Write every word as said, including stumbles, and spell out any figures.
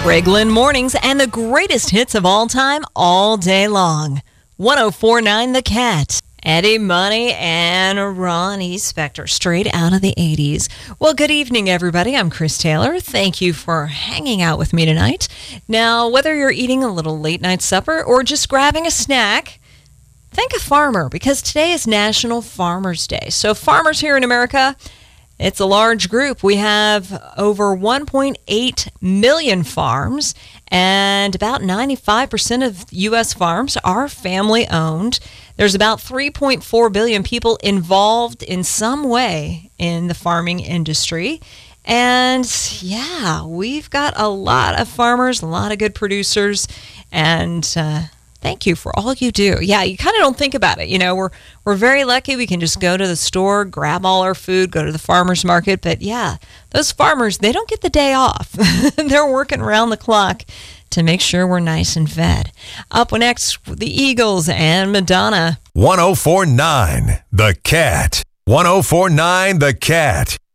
Greg Lynn Mornings and the greatest hits of all time all day long. one oh four point nine The Cat. Eddie Money and Ronnie Spector, straight out of the eighties. Well, good evening, everybody. I'm Chris Taylor. Thank you for hanging out with me tonight. Now, whether you're eating a little late night supper or just grabbing a snack, thank a farmer, because today is National Farmers Day. So farmers here in America, it's a large group. We have over one point eight million farms, and about ninety-five percent of U S farms are family-owned. There's about three point four billion people involved in some way in the farming industry. And yeah, we've got a lot of farmers, a lot of good producers, and uh, thank you for all you do. Yeah, you kind of don't think about it. You know, we're we're very lucky. We can just go to the store, grab all our food, go to the farmer's market. But yeah, those farmers, they don't get the day off. They're working around the clock to make sure we're nice and fed. Up next, the Eagles and Madonna. one oh four point nine The Cat. one oh four point nine The Cat.